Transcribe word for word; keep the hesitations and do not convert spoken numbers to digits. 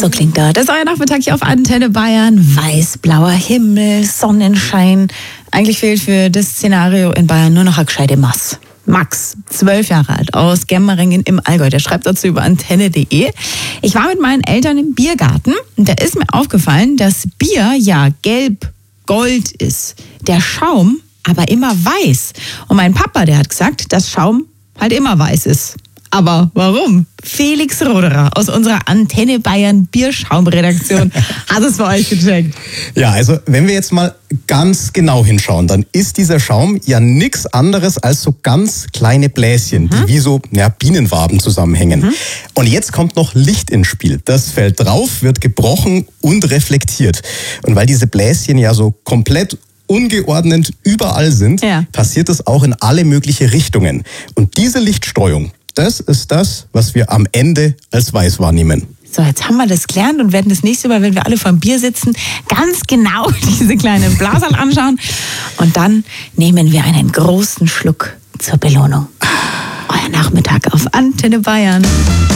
So klingt das. Das ist euer Nachmittag hier auf Antenne Bayern. Weiß-blauer Himmel, Sonnenschein. Eigentlich fehlt für das Szenario in Bayern nur noch eine gescheite Mass. Max, zwölf Jahre alt, aus Gemmeringen im Allgäu. Der schreibt dazu über antenne punkt de. Ich war mit meinen Eltern im Biergarten und da ist mir aufgefallen, dass Bier ja gelb-gold ist. Der Schaum aber immer weiß. Und mein Papa, der hat gesagt, dass Schaum halt immer weiß ist. Aber warum? Felix Roderer aus unserer Antenne Bayern Bierschaum-Redaktion hat es für euch gecheckt. Ja, also wenn wir jetzt mal ganz genau hinschauen, dann ist dieser Schaum ja nichts anderes als so ganz kleine Bläschen, mhm. die wie so ja, Bienenwaben zusammenhängen. Mhm. Und jetzt kommt noch Licht ins Spiel. Das fällt drauf, wird gebrochen und reflektiert. Und weil diese Bläschen ja so komplett ungeordnet überall sind, ja. passiert das auch in alle möglichen Richtungen. Und diese Lichtstreuung, das ist das, was wir am Ende als weiß wahrnehmen. So, jetzt haben wir das gelernt und werden das nächste Mal, wenn wir alle vor dem Bier sitzen, ganz genau diese kleinen Blaserl anschauen. Und dann nehmen wir einen großen Schluck zur Belohnung. Euer Nachmittag auf Antenne Bayern.